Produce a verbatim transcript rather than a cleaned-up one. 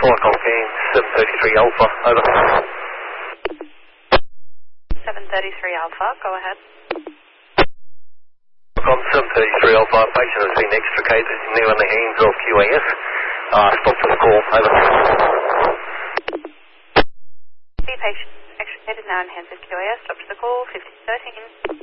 flight confirmed, seven thirty-three Alpha, over. seven thirty-three Alpha, go ahead. Com seven thirty-three Alpha, patient has been extricated now in the hands of Q A S. Uh, stop for the call, over. The patient extricated now in hands of Q A S, stop to the call, fifteen thirteen.